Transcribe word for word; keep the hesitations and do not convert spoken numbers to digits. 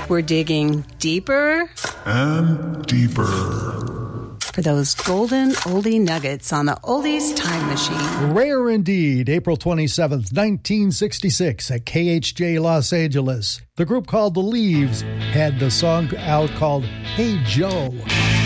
We're digging deeper and deeper for those golden oldie nuggets on the Oldies Time Machine. Rare indeed. April twenty-seventh, nineteen sixty-six at K H J Los Angeles. The group called The Leaves had the song out called Hey Joe.